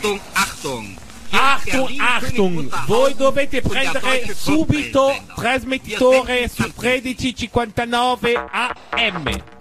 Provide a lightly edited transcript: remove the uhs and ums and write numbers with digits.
Achtung, Achtung! Achtung, voi dovete prendere subito trasmettitore su 1359 AM.